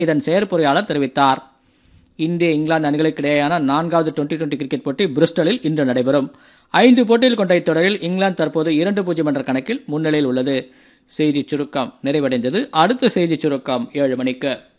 இதன் செயற்பொறியாளர் தெரிவித்தார். இந்திய இங்கிலாந்து அணிகளுக்கு இடையேயான 4வது டுவெண்டி கிரிக்கெட் போட்டி பிரிஸ்டலில் இன்று நடைபெறும். 5 போட்டிகள் கொண்ட இத்தொடரில் இங்கிலாந்து தற்போது 2-0 என்ற கணக்கில் முன்னிலையில் உள்ளது. செய்திச் சுருக்கம் நிறைவடைந்தது. அடுத்த செய்திச் சுருக்கம் 7 மணிக்கு.